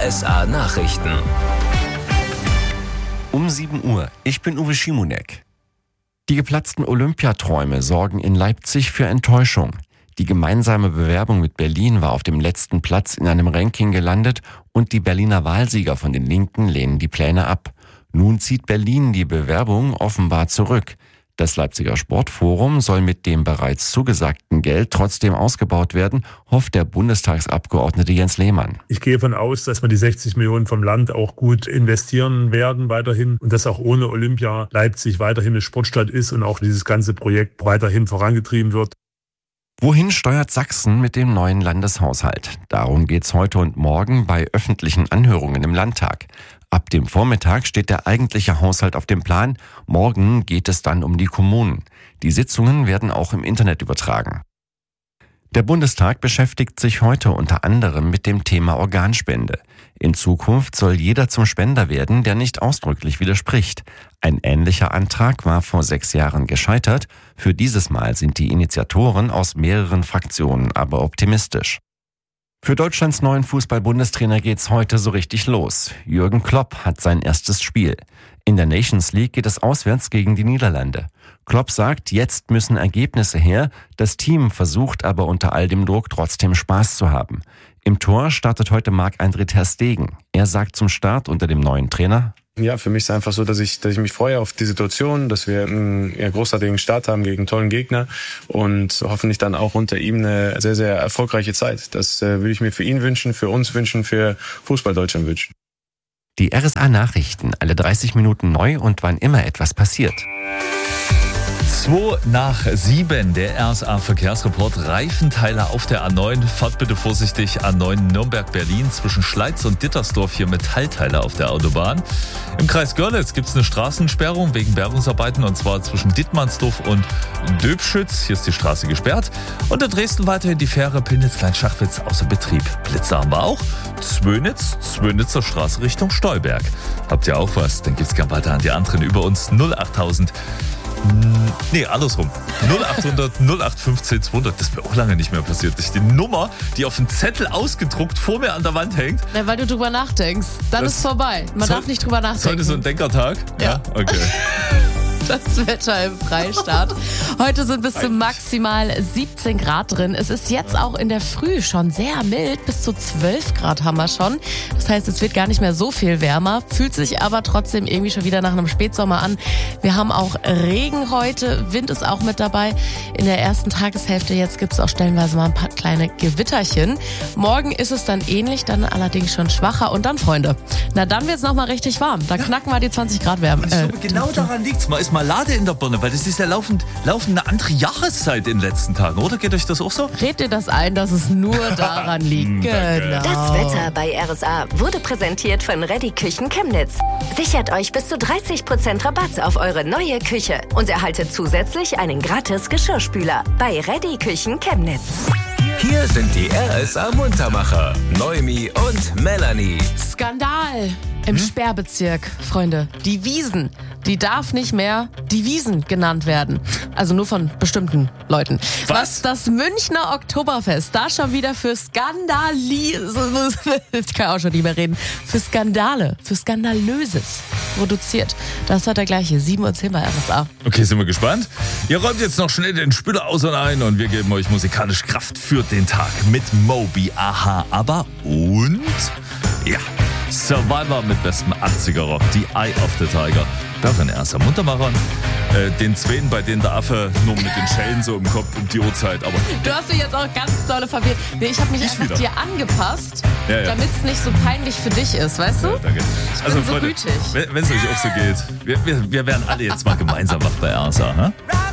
RSA Nachrichten. Um 7 Uhr. Ich bin Uwe Schimonek. Die geplatzten Olympiaträume sorgen in Leipzig für Enttäuschung. Die gemeinsame Bewerbung mit Berlin war auf dem letzten Platz in einem Ranking gelandet und die Berliner Wahlsieger von den Linken lehnen die Pläne ab. Nun zieht Berlin die Bewerbung offenbar zurück. Das Leipziger Sportforum soll mit dem bereits zugesagten Geld trotzdem ausgebaut werden, hofft der Bundestagsabgeordnete Jens Lehmann. Ich gehe davon aus, dass wir die 60 Millionen vom Land auch gut investieren werden weiterhin und dass auch ohne Olympia Leipzig weiterhin eine Sportstadt ist und auch dieses ganze Projekt weiterhin vorangetrieben wird. Wohin steuert Sachsen mit dem neuen Landeshaushalt? Darum geht's heute und morgen bei öffentlichen Anhörungen im Landtag. Ab dem Vormittag steht der eigentliche Haushalt auf dem Plan. Morgen geht es dann um die Kommunen. Die Sitzungen werden auch im Internet übertragen. Der Bundestag beschäftigt sich heute unter anderem mit dem Thema Organspende. In Zukunft soll jeder zum Spender werden, der nicht ausdrücklich widerspricht. Ein ähnlicher Antrag war vor 6 Jahren gescheitert. Für dieses Mal sind die Initiatoren aus mehreren Fraktionen aber optimistisch. Für Deutschlands neuen Fußball-Bundestrainer geht's heute so richtig los. Jürgen Klopp hat sein erstes Spiel. In der Nations League geht es auswärts gegen die Niederlande. Klopp sagt, jetzt müssen Ergebnisse her. Das Team versucht aber unter all dem Druck trotzdem Spaß zu haben. Im Tor startet heute Marc-André ter Stegen. Er sagt zum Start unter dem neuen Trainer: Ja, für mich ist es einfach so, dass ich mich freue auf die Situation, dass wir einen großartigen Start haben gegen einen tollen Gegner und hoffentlich dann auch unter ihm eine sehr, sehr erfolgreiche Zeit. Das würde ich mir für ihn wünschen, für uns wünschen, für Fußball Deutschland wünschen. Die RSA Nachrichten, alle 30 Minuten neu und wann immer etwas passiert. 6:07, der RSA Verkehrsreport. Reifenteile auf der A9. Fahrt bitte vorsichtig. A9 Nürnberg-Berlin zwischen Schleiz und Dittersdorf. Hier Metallteile auf der Autobahn. Im Kreis Görlitz gibt es eine Straßensperrung wegen Bergungsarbeiten und zwar zwischen Dittmannsdorf und Döbschütz. Hier ist die Straße gesperrt. Und in Dresden weiterhin die Fähre Pillnitz-Kleinschachwitz außer Betrieb. Blitzer haben wir auch. Zwönitzer Straße Richtung Stolberg. Habt ihr auch was? Dann gibt's gern weiter an die anderen über uns. 08000. Nee, andersrum. 0800 0815 200. Das ist mir auch lange nicht mehr passiert. Das ist die Nummer, die auf dem Zettel ausgedruckt vor mir an der Wand hängt. Ja, weil du drüber nachdenkst. Dann ist es vorbei. Man darf nicht drüber nachdenken. Heute so ein Denkertag? Ja. Okay. Das Wetter im Freistaat. Heute sind bis zu maximal 17 Grad drin. Es ist jetzt auch in der Früh schon sehr mild. Bis zu 12 Grad haben wir schon. Das heißt, es wird gar nicht mehr so viel wärmer. Fühlt sich aber trotzdem irgendwie schon wieder nach einem Spätsommer an. Wir haben auch Regen heute. Wind ist auch mit dabei. In der ersten Tageshälfte jetzt gibt es auch stellenweise mal ein paar kleine Gewitterchen. Morgen ist es dann ähnlich, dann allerdings schon schwacher. Und dann, Freunde, na dann wird es nochmal richtig warm. Da knacken wir die 20 Grad Wärme. Und ich glaube, genau daran liegt's. Man ist Marmelade in der Birne, weil das ist ja laufend eine andere Jahreszeit in den letzten Tagen, oder? Geht euch das auch so? Red dir das ein, dass es nur daran liegt. Genau. Das Wetter bei RSA wurde präsentiert von Reddy Küchen Chemnitz. Sichert euch bis zu 30% Rabatt auf eure neue Küche und erhaltet zusätzlich einen gratis Geschirrspüler bei Reddy Küchen Chemnitz. Hier sind die RSA Muntermacher, Noemi und Melanie. Skandal im Sperrbezirk, Freunde. Die Wiesn, die darf nicht mehr die Wiesn genannt werden. Also nur von bestimmten Leuten. Was das Münchner Oktoberfest da schon wieder für ich kann auch schon nicht mehr reden, für Skandale, für Skandalöses produziert. Das hat der gleiche 7:10 bei RSA. Okay, sind wir gespannt? Ihr räumt jetzt noch schnell den Spüler aus und ein und wir geben euch musikalisch Kraft für den Tag mit Moby, Aha, aber und ja, Survivor mit bestem 80er Rock, die Eye of the Tiger. Darin erster Muntermacher. Den Zweiten, bei denen der Affe nur mit den Schellen so im Kopf um die Uhrzeit. Aber du hast mich jetzt auch ganz dolle verwirrt. Nee, ich habe mich einfach dir angepasst, damit es nicht so peinlich für dich ist, weißt du? Ja, danke. Ich bin so Freunde, gütig. wenn es euch auch so geht, wir werden alle jetzt mal gemeinsam wach bei RSA.